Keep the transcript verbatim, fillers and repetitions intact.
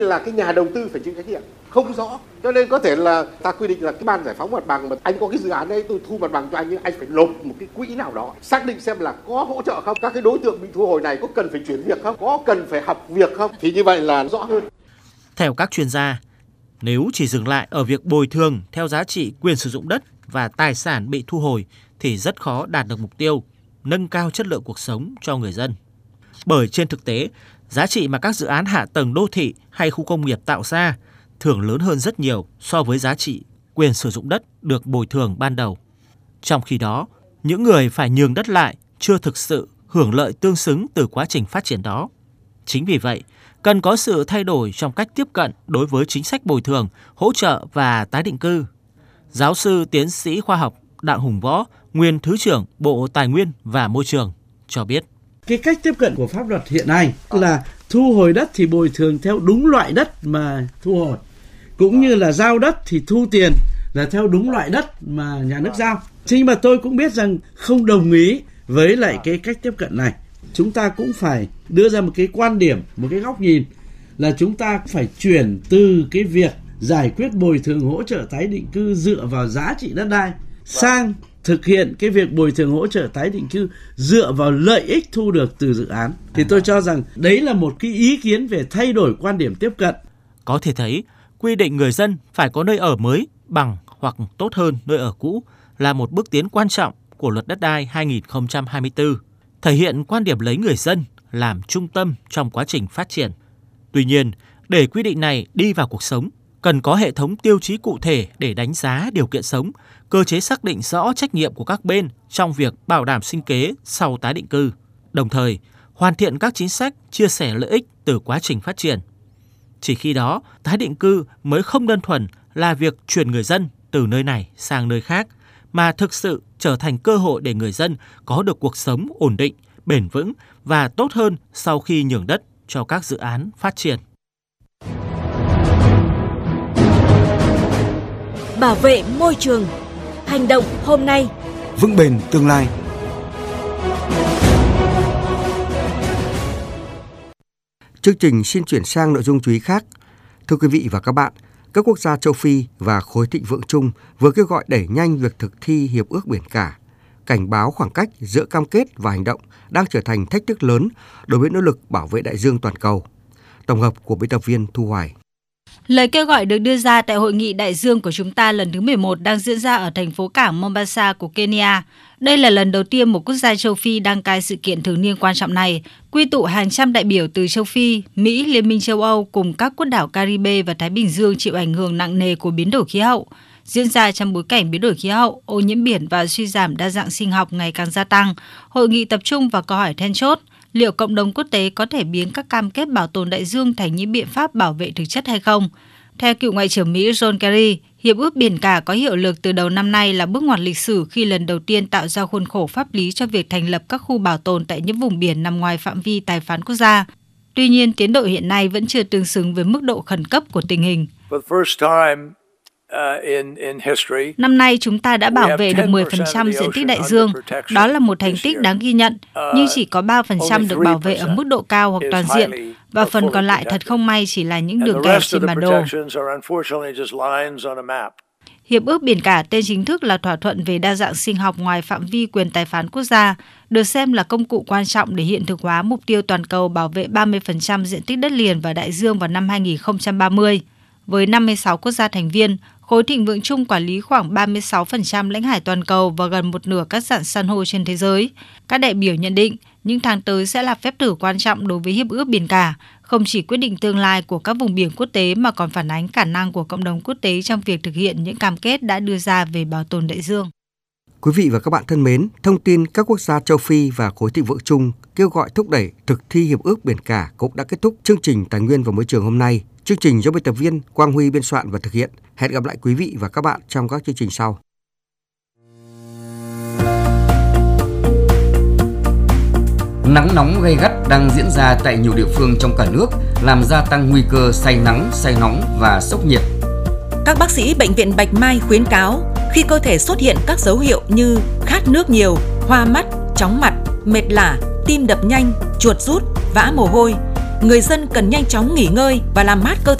Là cái nhà đầu tư phải chịu trách nhiệm, không rõ. Cho nên có thể là ta quy định là cái ban giải phóng mặt bằng mà anh có cái dự án đấy, tôi thu mặt bằng cho anh, nhưng anh phải nộp một cái quỹ nào đó, xác định xem là có hỗ trợ không, các cái đối tượng bị thu hồi này có cần phải chuyển việc không, có cần phải học việc không, thì như vậy là rõ hơn. Theo các chuyên gia, nếu chỉ dừng lại ở việc bồi thường theo giá trị quyền sử dụng đất và tài sản bị thu hồi thì rất khó đạt được mục tiêu nâng cao chất lượng cuộc sống cho người dân. Bởi trên thực tế, giá trị mà các dự án hạ tầng đô thị hay khu công nghiệp tạo ra thường lớn hơn rất nhiều so với giá trị quyền sử dụng đất được bồi thường ban đầu. Trong khi đó, những người phải nhường đất lại chưa thực sự hưởng lợi tương xứng từ quá trình phát triển đó. Chính vì vậy, cần có sự thay đổi trong cách tiếp cận đối với chính sách bồi thường, hỗ trợ và tái định cư. Giáo sư tiến sĩ khoa học Đặng Hùng Võ, nguyên Thứ trưởng Bộ Tài nguyên và Môi trường cho biết. Cái cách tiếp cận của pháp luật hiện nay là thu hồi đất thì bồi thường theo đúng loại đất mà thu hồi, cũng như là giao đất thì thu tiền là theo đúng loại đất mà nhà nước giao. Nhưng mà tôi cũng biết rằng không đồng ý với lại cái cách tiếp cận này. Chúng ta cũng phải đưa ra một cái quan điểm, một cái góc nhìn là chúng ta phải chuyển từ cái việc giải quyết bồi thường hỗ trợ tái định cư dựa vào giá trị đất đai sang thực hiện cái việc bồi thường hỗ trợ tái định cư dựa vào lợi ích thu được từ dự án. Thì tôi cho rằng đấy là một cái ý kiến về thay đổi quan điểm tiếp cận. Có thể thấy, quy định người dân phải có nơi ở mới bằng hoặc tốt hơn nơi ở cũ là một bước tiến quan trọng của Luật Đất đai hai không hai tư, thể hiện quan điểm lấy người dân làm trung tâm trong quá trình phát triển. Tuy nhiên, để quy định này đi vào cuộc sống, cần có hệ thống tiêu chí cụ thể để đánh giá điều kiện sống, cơ chế xác định rõ trách nhiệm của các bên trong việc bảo đảm sinh kế sau tái định cư, đồng thời hoàn thiện các chính sách chia sẻ lợi ích từ quá trình phát triển. Chỉ khi đó, tái định cư mới không đơn thuần là việc chuyển người dân từ nơi này sang nơi khác, mà thực sự trở thành cơ hội để người dân có được cuộc sống ổn định, bền vững và tốt hơn sau khi nhường đất cho các dự án phát triển. Bảo vệ môi trường. Hành động hôm nay, vững bền tương lai. Chương trình xin chuyển sang nội dung chú ý khác. Thưa quý vị và các bạn, các quốc gia châu Phi và khối thịnh vượng chung vừa kêu gọi đẩy nhanh việc thực thi Hiệp ước Biển cả, cảnh báo khoảng cách giữa cam kết và hành động đang trở thành thách thức lớn đối với nỗ lực bảo vệ đại dương toàn cầu. Tổng hợp của biên tập viên Thu Hoài. Lời kêu gọi được đưa ra tại Hội nghị Đại dương của chúng ta lần thứ mười một đang diễn ra ở thành phố cảng Mombasa của Kenya. Đây là lần đầu tiên một quốc gia châu Phi đăng cai sự kiện thường niên quan trọng này, quy tụ hàng trăm đại biểu từ châu Phi, Mỹ, Liên minh châu Âu cùng các quốc đảo Caribe và Thái Bình Dương chịu ảnh hưởng nặng nề của biến đổi khí hậu. Diễn ra trong bối cảnh biến đổi khí hậu, ô nhiễm biển và suy giảm đa dạng sinh học ngày càng gia tăng, hội nghị tập trung vào câu hỏi then chốt: liệu cộng đồng quốc tế có thể biến các cam kết bảo tồn đại dương thành những biện pháp bảo vệ thực chất hay không? Theo cựu Ngoại trưởng Mỹ John Kerry, Hiệp ước Biển cả có hiệu lực từ đầu năm nay là bước ngoặt lịch sử khi lần đầu tiên tạo ra khuôn khổ pháp lý cho việc thành lập các khu bảo tồn tại những vùng biển nằm ngoài phạm vi tài phán quốc gia. Tuy nhiên, tiến độ hiện nay vẫn chưa tương xứng với mức độ khẩn cấp của tình hình. Năm nay, chúng ta đã bảo vệ được mười phần trăm diện tích đại dương. Đó là một thành tích đáng ghi nhận, nhưng chỉ có ba phần trăm được bảo vệ ở mức độ cao hoặc toàn diện, và phần còn lại thật không may chỉ là những đường kẻ trên bản đồ. Hiệp ước Biển cả tên chính thức là Thỏa thuận về đa dạng sinh học ngoài phạm vi quyền tài phán quốc gia, được xem là công cụ quan trọng để hiện thực hóa mục tiêu toàn cầu bảo vệ ba mươi phần trăm diện tích đất liền và đại dương vào năm hai không ba mươi. Với năm mươi sáu quốc gia thành viên, khối thịnh vượng chung quản lý khoảng ba mươi sáu phần trăm lãnh hải toàn cầu và gần một nửa các rạn san hô trên thế giới. Các đại biểu nhận định, những tháng tới sẽ là phép thử quan trọng đối với Hiệp ước Biển cả, không chỉ quyết định tương lai của các vùng biển quốc tế mà còn phản ánh khả năng của cộng đồng quốc tế trong việc thực hiện những cam kết đã đưa ra về bảo tồn đại dương. Quý vị và các bạn thân mến, thông tin các quốc gia châu Phi và khối thịnh vượng chung kêu gọi thúc đẩy thực thi Hiệp ước Biển cả cũng đã kết thúc chương trình Tài nguyên và Môi trường hôm nay. Chương trình do biên tập viên Quang Huy biên soạn và thực hiện. Hẹn gặp lại quý vị và các bạn trong các chương trình sau. Nắng nóng gay gắt đang diễn ra tại nhiều địa phương trong cả nước, làm gia tăng nguy cơ say nắng, say nóng và sốc nhiệt. Các bác sĩ Bệnh viện Bạch Mai khuyến cáo, khi cơ thể xuất hiện các dấu hiệu như khát nước nhiều, hoa mắt, chóng mặt, mệt lả, tim đập nhanh, chuột rút, vã mồ hôi, người dân cần nhanh chóng nghỉ ngơi và làm mát cơ thể.